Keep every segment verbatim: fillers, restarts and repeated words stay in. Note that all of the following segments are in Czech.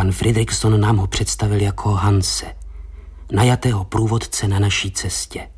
Pan Fridriksson nám ho představil jako Hanse, najatého průvodce na naší cestě.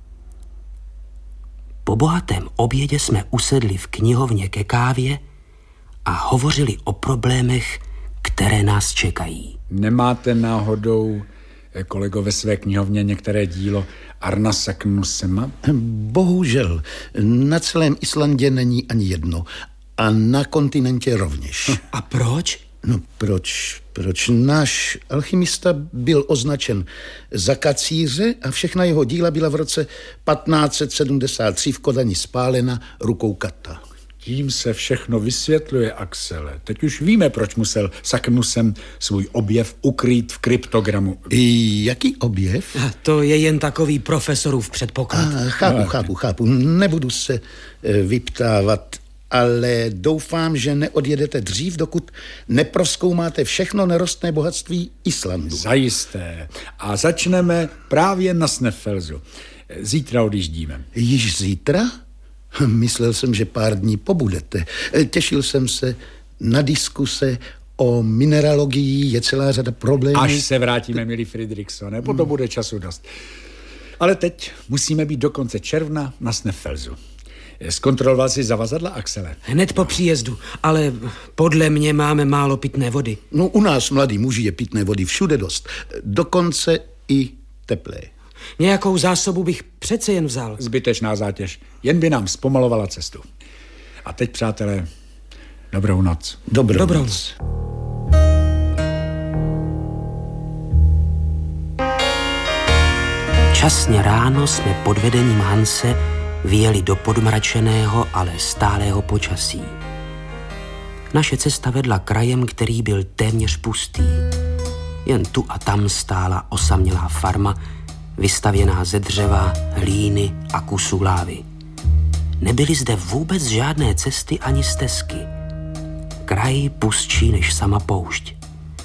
Po bohatém obědě jsme usedli v knihovně ke kávě a hovořili o problémech, které nás čekají. Nemáte náhodou, kolego, ve své knihovně některé dílo Arna Saknussema? Bohužel, na celém Islandě není ani jedno. A na kontinentě rovněž. A proč? No proč? Proč? Náš alchymista byl označen za kacíře a všechna jeho díla byla v roce patnáct set sedmdesát tři v Kodani spálena rukou kata. Tím se všechno vysvětluje, Axele. Teď už víme, proč musel Saknussem svůj objev ukrýt v kryptogramu. I jaký objev? A to je jen takový profesorův předpoklad. A, chápu, no, chápu, chápu. Nebudu se e, vyptávat, ale doufám, že neodjedete dřív, dokud neprozkoumáte všechno nerostné bohatství Islandu. Zajisté. A začneme právě na Snæfellsu. Zítra odjíždíme. Již zítra? Myslel jsem, že pár dní pobudete. Těšil jsem se na diskuse o mineralogii, je celá řada problémů. Až se vrátíme, milý Fridrikssone, potom bude času dost. Ale teď musíme být do konce června na Snæfellsu. Zkontroloval jsi zavazadla, Axele? Hned po příjezdu, ale podle mě máme málo pitné vody. No u nás, mladí muži, je pitné vody všude dost. Dokonce i teplé. Nějakou zásobu bych přece jen vzal. Zbytečná zátěž. Jen by nám zpomalovala cestu. A teď, přátelé, dobrou noc. Dobrou, dobrou noc. Časně ráno jsme pod vedením Hanse vyjeli do podmračeného, ale stálého počasí. Naše cesta vedla krajem, který byl téměř pustý. Jen tu a tam stála osamělá farma, vystavěná ze dřeva, hlíny a kusů lávy. Nebyly zde vůbec žádné cesty ani stezky. Kraj pustší než sama poušť.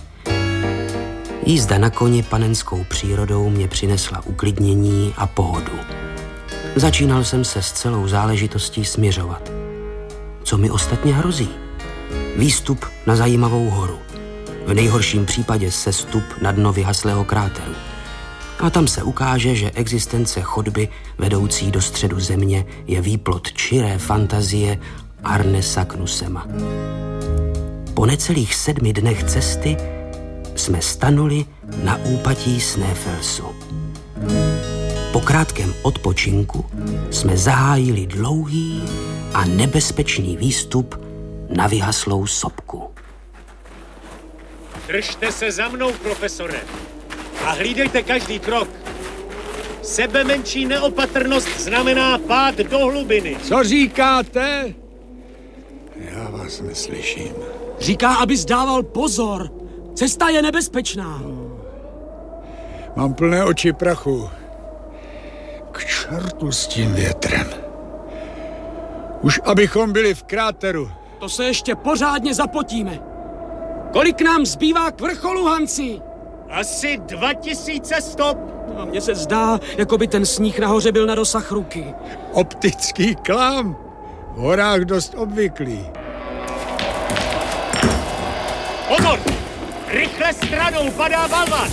Jízda na koni panenskou přírodou mě přinesla uklidnění a pohodu. Začínal jsem se s celou záležitostí směřovat. Co mi ostatně hrozí? Výstup na zajímavou horu. V nejhorším případě sestup na dno vyhaslého kráteru. A tam se ukáže, že existence chodby vedoucí do středu země je výplod čiré fantazie Arne Saknussema. Po necelých sedmi dnech cesty jsme stanuli na úpatí Snæfellsu. Po krátkém odpočinku jsme zahájili dlouhý a nebezpečný výstup na vyhaslou sopku. Držte se za mnou, profesore, a hlídejte každý krok. Sebe menší neopatrnost znamená pád do hlubiny. Co říkáte? Já vás neslyším. Říká, abys dával pozor. Cesta je nebezpečná. Mám plné oči prachu. K čertu s tím větrem. Už abychom byli v kráteru. To se ještě pořádně zapotíme. Kolik nám zbývá k vrcholu, Hansi? Asi dva tisíce stop. No, mně se zdá, jako by ten sníh nahoře byl na dosah ruky. Optický klam. V horách dost obvyklý. Pozor! Rychle stranou padá balvan.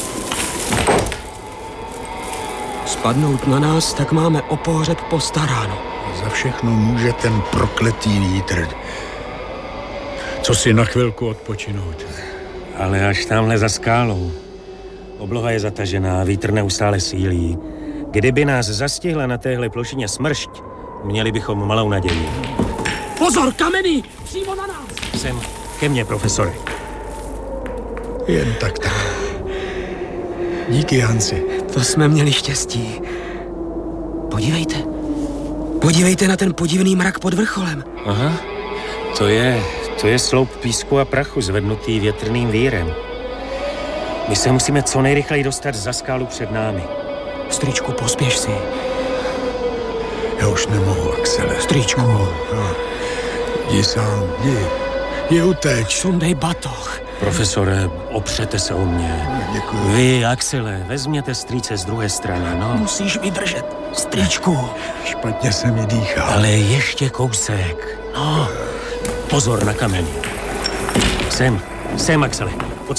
Spadnout na nás, tak máme o pohřeb postaráno. Za všechno může ten prokletý vítr. Co si na chvilku odpočinout. Ale až tamhle za skálou. Obloha je zatažená, vítr neustále sílí. Kdyby nás zastihla na téhle plošině smršť, měli bychom malou naději. Pozor, kameny! Přímo na nás! Sem ke mně, profesore. Jen tak tak. Díky, Hansi. To jsme měli štěstí. Podívejte. Podívejte na ten podivný mrak pod vrcholem. Aha, to je, to je sloup písku a prachu zvednutý větrným vírem. My se musíme co nejrychleji dostat za skálu před námi. Strýčku, pospěš si. Já už nemohu, Axele. Strýčku. No, jdi sám, jdi. Jdi uteč. Sundej batoh. Profesore, opřete se o mě. Děkuji. Vy, Axele, vezměte strýce z druhé strany, no. Musíš vydržet, strýčku. Špatně se mi dýchá. Ale ještě kousek. No, pozor na kameny. Sem, sem, Axele.